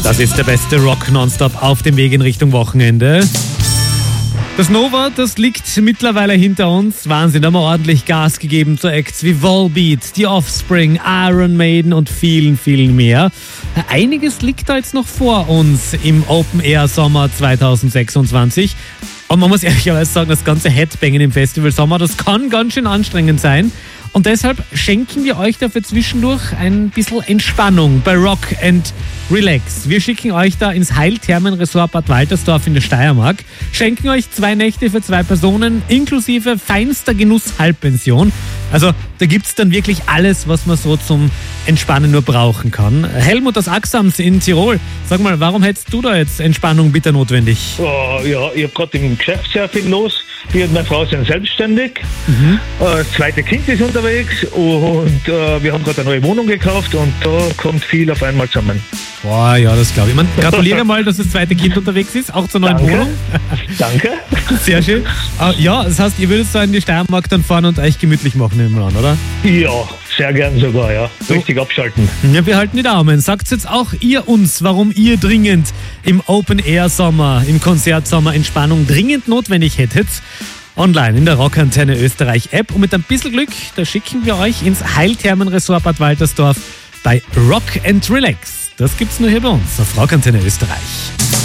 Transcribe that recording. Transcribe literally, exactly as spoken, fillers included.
Das ist der beste Rock nonstop auf dem Weg in Richtung Wochenende. Das Nova, das liegt mittlerweile hinter uns. Wahnsinn, da haben wir ordentlich Gas gegeben zu Acts wie Volbeat, The Offspring, Iron Maiden und vielen, vielen mehr. Einiges liegt da jetzt noch vor uns im Open Air Sommer zwanzig sechsundzwanzig. Und man muss ehrlicherweise sagen, das ganze Headbangen im Festival Sommer, das kann ganz schön anstrengend sein. Und deshalb schenken wir euch dafür zwischendurch ein bisschen Entspannung bei Rock and Relax. Wir schicken euch da ins Heilthermenresort Bad Waltersdorf in der Steiermark, schenken euch zwei Nächte für zwei Personen inklusive feinster Genuss-Halbpension. Also da gibt's dann wirklich alles, was man so zum Entspannen nur brauchen kann. Helmut aus Axams in Tirol, sag mal, warum hättest du da jetzt Entspannung bitter notwendig? Oh, ja, ich habe gerade im Geschäft sehr viel los. Ich und meine Frau sind selbstständig. Mhm. Äh, das zweite Kind ist unterwegs und äh, wir haben gerade eine neue Wohnung gekauft und da kommt viel auf einmal zusammen. Boah, ja, das glaube ich. Man gratuliere mal, dass das zweite Kind unterwegs ist, auch zur neuen Danke. Wohnung. Danke. Sehr schön. Äh, ja, das heißt, ihr würdet so in die Steiermark dann fahren und euch gemütlich machen im Land, oder? Ja, sehr gern sogar, ja. Richtig abschalten. Ja, wir halten die Daumen. Sagt jetzt auch ihr uns, warum ihr dringend im Open-Air-Sommer, im Konzertsommer Entspannung dringend notwendig hättet. Online in der Rockantenne Österreich App. Und mit ein bisschen Glück, da schicken wir euch ins Heilthermenresort Bad Waltersdorf bei Rock and Relax. Das gibt's nur hier bei uns auf Rockantenne Österreich.